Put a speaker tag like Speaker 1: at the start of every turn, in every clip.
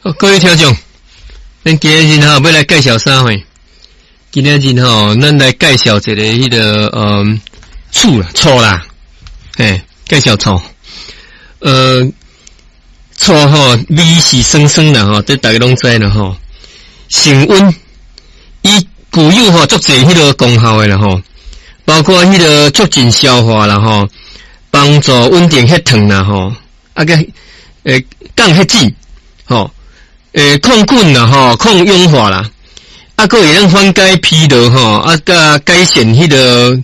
Speaker 1: 各位听众，咱今日要来介绍啥货？今日咱来介绍一个迄个醋啦，介绍醋。醋味是酸酸啦这大家拢知啦升温，伊具有足侪迄个功效的啦包括迄个促进消化啦帮助稳定血糖啦降血脂抗菌啦抗氧化啦还会让缓解疲劳甲改善迄个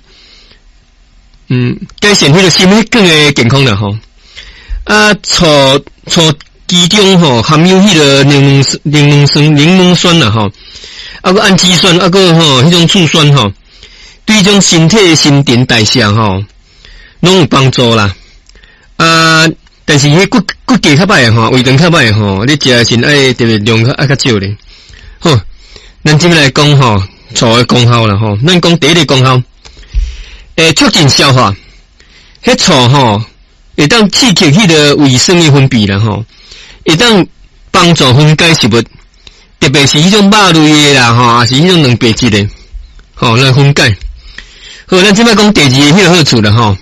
Speaker 1: 心血管的健康啦醋其中含有迄个柠檬酸啦还有氨基酸还有迄种醋酸对种身体新陈代谢拢有帮助啦但是迄骨骼较歹胃肠较歹你食的时爱特别量较少咧咱今日来讲醋的功效啦咱讲第一个功效促进消化迄醋会当刺激迄个胃酸的分泌啦会当帮助分解食物特别是迄种肉类的啦还是迄种蛋白质的来分解咱即摆讲第二个迄个好处啦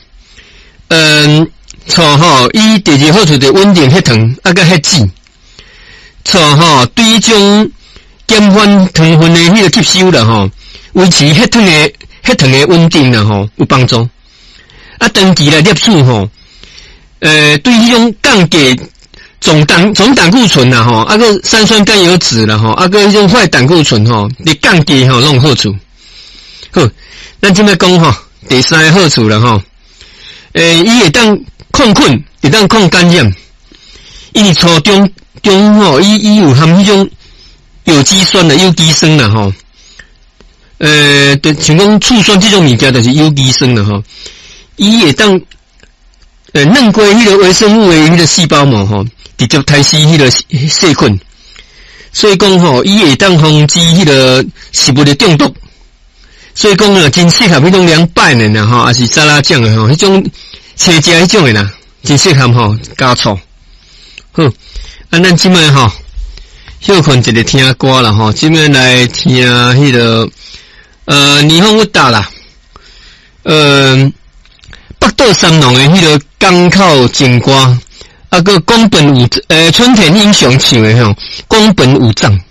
Speaker 1: 醋伊第二个好处就稳定血糖甲血脂醋对于种减缓糖分的迄个吸收啦维持血糖的稳定啦有帮助长期来摄取对迄种降低总胆固醇啦个三酸甘油酯啦个迄种坏胆固醇你降低拢有好处咱即摆讲第三个好处啦伊会当抗菌会当抗感染因为醋中伊有含迄种有机酸的有机酸啦像讲醋酸这种物件就是有机酸啦伊会当嫩过迄个微生物的迄个细胞膜直接杀死迄个细菌所以讲伊会当防止迄个食物的中毒所以讲真适合迄种凉拌的啦还是沙拉酱的迄种青椒迄种的啦真适合加醋咱即摆休困一个听歌啦即摆来听迄个霓虹舞蹈啦北斗三郎的迄个港口情歌个宫本武春田英雄唱的宫本武藏